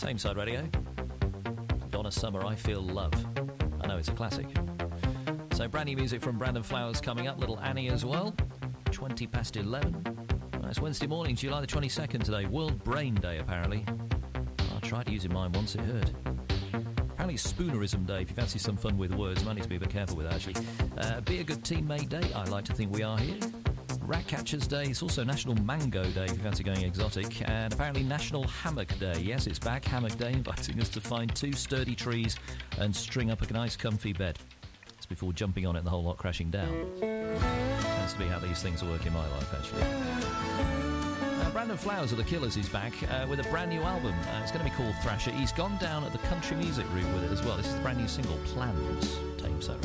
Same Side Radio. Donna Summer, I Feel Love. I know, it's a classic. So brand new music from Brandon Flowers coming up. Little Annie as well. 20 past 11. Well, it's Wednesday morning, July the 22nd today. World Brain Day, apparently. I tried using mine once, it hurt. Apparently it's Spoonerism Day. If you fancy some fun with words, might need to be a bit careful with that, actually. Be a Good Teammate Day. I like to think we are here. Rat Catchers Day. It's also National Mango Day, if you fancy going exotic. And apparently National Hammock Day. Yes, it's back. Hammock Day, inviting us to find 2 sturdy trees and string up a nice comfy bed. It's before jumping on it and the whole lot crashing down. Tends to be how these things work in my life, actually. Brandon Flowers of The Killers is back with a brand new album. It's going to be called Thrasher. He's gone down at the country music route with it as well. This is the brand new single, Plans. Tame So.